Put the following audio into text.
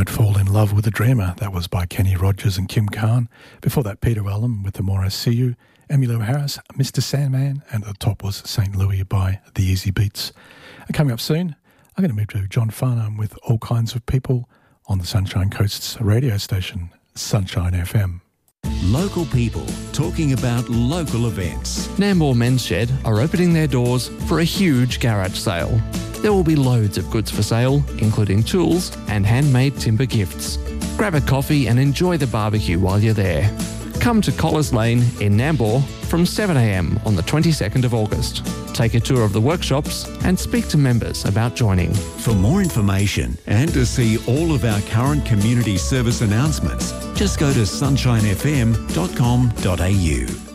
Don't Fall in Love with a Dreamer. That was by Kenny Rogers and Kim Carn. Before that, Peter Allen with The More I See You, Emmylou Harris, Mr. Sandman, and at the top was St. Louis by The Easy Beats. And coming up soon, I'm going to move to John Farnham with All Kinds of People on the Sunshine Coast's radio station, Sunshine FM. Local people talking about local events. Nambour Men's Shed are opening their doors for a huge garage sale. There will be loads of goods for sale, including tools and handmade timber gifts. Grab a coffee and enjoy the barbecue while you're there. Come to Collis Lane in Nambour from 7 a.m. on the 22nd of August. Take a tour of the workshops and speak to members about joining. For more information and to see all of our current community service announcements, just go to sunshinefm.com.au.